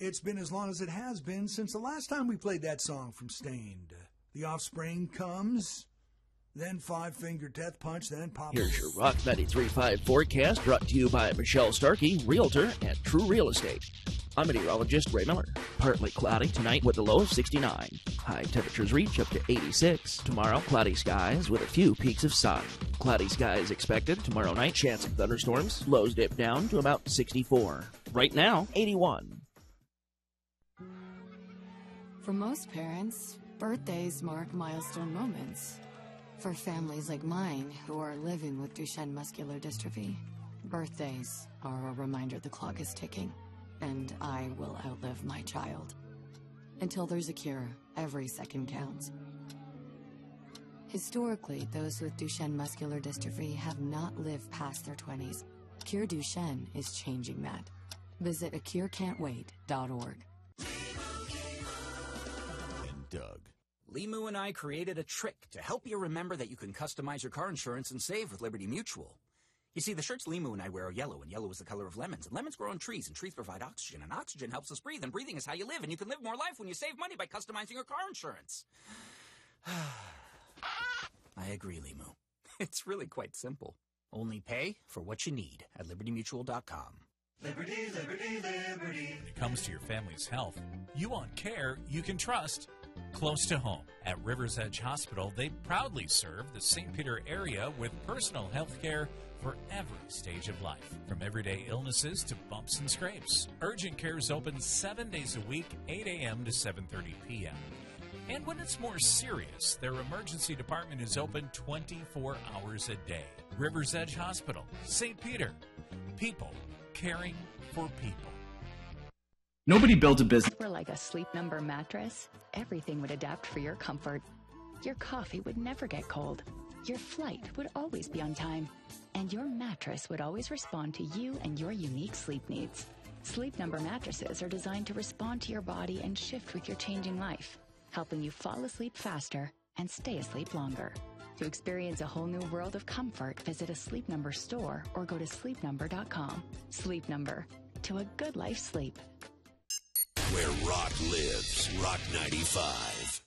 It's been as long as it has been since the last time we played that song from Stained. The Offspring comes, then Five Finger Death Punch, then Pop. Here's your Rock 93.5 forecast brought to you by Michelle Starkey, Realtor at True Real Estate. I'm meteorologist Ray Miller. Partly cloudy tonight with a low of 69. High temperatures reach up to 86. Tomorrow, cloudy skies with a few peaks of sun. Cloudy skies expected tomorrow night. Chance of thunderstorms. Lows dip down to about 64. Right now, 81. For most parents, birthdays mark milestone moments. For families like mine who are living with Duchenne muscular dystrophy, birthdays are a reminder the clock is ticking. And I will outlive my child. Until there's a cure, every second counts. Historically, those with Duchenne muscular dystrophy have not lived past their 20s. Cure Duchenne is changing that. Visit acurecan'twait.org. And Doug. Limu and I created a trick to help you remember that you can customize your car insurance and save with Liberty Mutual. You see, the shirts Limu and I wear are yellow, and yellow is the color of lemons. And lemons grow on trees, and trees provide oxygen, and oxygen helps us breathe, and breathing is how you live, and you can live more life when you save money by customizing your car insurance. I agree, Limu. It's really quite simple. Only pay for what you need at libertymutual.com. Liberty, liberty, liberty. When it comes to your family's health, you want care you can trust. Close to home. At Rivers Edge Hospital, they proudly serve the St. Peter area with personal health care for every stage of life, from everyday illnesses to bumps and scrapes. Urgent care is open 7 days a week, 8 a.m. to 7:30 p.m. And when it's more serious, their emergency department is open 24 hours a day. Rivers Edge Hospital, St. Peter. People caring for people. Nobody builds a business. We're like a Sleep Number mattress. Everything would adapt for your comfort. Your coffee would never get cold. Your flight would always be on time. And your mattress would always respond to you and your unique sleep needs. Sleep Number mattresses are designed to respond to your body and shift with your changing life, helping you fall asleep faster and stay asleep longer. To experience a whole new world of comfort, visit a Sleep Number store or go to sleepnumber.com. Sleep Number. To a good life sleep. Where rock lives, Rock 95.